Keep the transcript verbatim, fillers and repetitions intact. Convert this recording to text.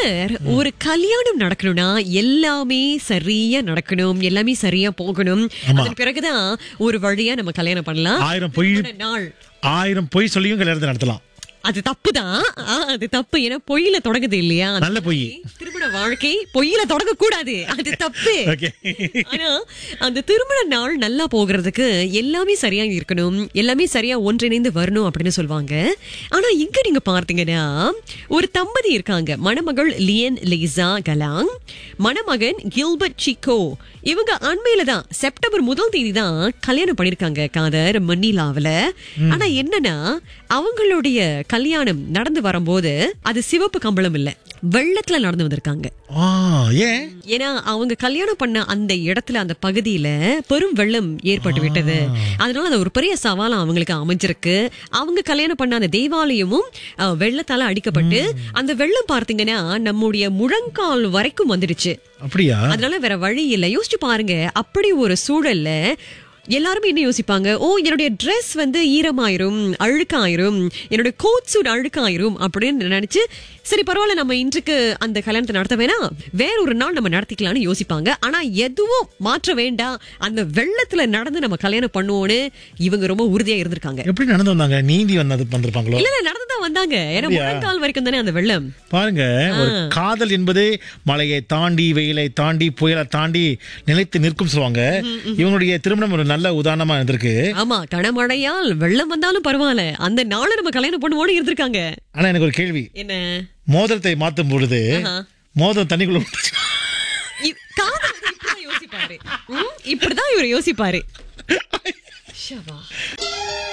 சிலர் ஒரு கல்யாணம் நடக்கணும்னா எல்லாமே சரியா நடக்கணும், எல்லாமே சரியா போகணும். அதன் பிறகுதான் ஒரு வழியா நம்ம கல்யாணம் பண்ணலாம். ஆயிரம் பொய் நாள் ஆயிரம் பொய் சொல்லியும் கல்யாணத்தை நடத்தலாம். அது தப்புதான். அது தப்பு. ஏன்னா பொய்யில தொடங்குது இல்லையா? நல்ல பொய். திருமண வாழ்க்கை பொய்யில தொடங்க கூடாது. அது தப்பு. ஆனா அந்த திருமண நாள் நல்லா போகிறதுக்கு எல்லாமே சரியா இருக்கணும், எல்லாமே சரியா ஒன்றிணைந்து வரணும் அப்படின்னு சொல்லுவாங்க. ஆனா இங்க நீங்க பார்த்தீங்கன்னா ஒரு தம்பதி இருக்காங்க. மணமகள் லியன் லிசா கலாங், மணமகன் கில்பர்ட் சிக்கோ. இவங்க அண்மையில தான் செப்டம்பர் முதல் தேதி தான் கல்யாணம் பண்ணிருக்காங்க காதர் மணிலாவில. ஆனா என்னன்னா அவங்களுடைய கல்யாணம் நடந்து வரும்போது அது சிவப்பு கம்பளம் இல்ல, வெள்ளத்துல நடந்து வந்திருக்காங்க. ஏன்னா அவங்க கல்யாணம் பண்ண அந்த இடத்துல அந்த பகுதியில பெரும் வெள்ளம் ஏற்பட்டு விட்டது. அதனால அது ஒரு பெரிய சவாலா அவங்களுக்கு அமைஞ்சிருக்கு. அவங்க கல்யாணம் பண்ண அந்த தேவாலயமும் வெள்ளத்தால அடிக்கப்பட்டு அந்த வெள்ளம் பார்த்தீங்கன்னா நம்முடைய முழங்கால் வரைக்கும் வந்துடுச்சு. அப்படியா? அதனால வேற வழி இல்லை. யோசிச்சு பாருங்க, அப்படி ஒரு சூழல்ல எல்லாருமே என்ன யோசிப்பாங்க, ஓ என்னுடைய ட்ரெஸ் வந்து ஈரமாயிரும், அழுக்காயிரும், என்னுடைய கோட் சூட் அழுக்காயிரும் அப்படின்னு நினைச்சு சரி பரவாயில்ல நம்ம இன்றைக்கு அந்த கல்யாணத்தை நடத்த வேணாம், வேற ஒரு நாள் நம்ம நடத்திக்கலாம்னு யோசிப்பாங்க. ஆனா எதுவும் மாற்ற வேண்டாம், அந்த வெள்ளத்துல நடந்து நம்ம கல்யாணம் பண்ணுவோன்னு இவங்க ரொம்ப உறுதியா இருந்திருக்காங்க. எப்படி நடந்து வந்தாங்க? நீந்தி வந்தது வந்திருப்பாங்களோ? இல்ல நடந்துதான் வந்தாங்க. ஏன்னா முழங்கால் வரைக்கும் தானே அந்த வெள்ளம். பாருங்க, ஒரு காதல் என்பது மலையை தாண்டி வெயிலை தாண்டி புயலை தாண்டி நிலைத்து நிற்கும் சொல்லுவாங்க. இவங்களுடைய திருமணம் ஒரு நல்ல உதாரணமா இருந்திருக்கு. ஆமா, கனமழையால் வெள்ளம் வந்தாலும் பரவாயில்ல, அந்த நாளை நம்ம கல்யாணம் பண்ணுவோன்னு இருந்திருக்காங்க. ஆனா எனக்கு ஒரு கேள்வி, என்ன மோதிரத்தை மாத்தும் பொழுது மோதிரம் தண்ணிக்குள்ள யோசிப்பாரு, இப்படிதான் இவர் யோசிப்பாரு.